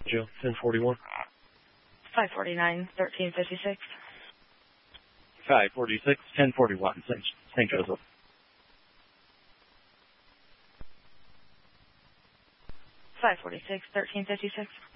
Joe, 1041. 549, 1356. 546, 1041, St. Joseph. 546, 1356.